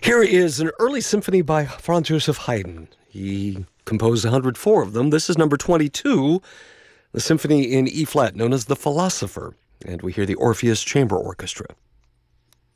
Here is an early symphony by Franz Joseph Haydn. He composed 104 of them. This is number 22, the symphony in E-flat known as The Philosopher, and we hear the Orpheus Chamber Orchestra.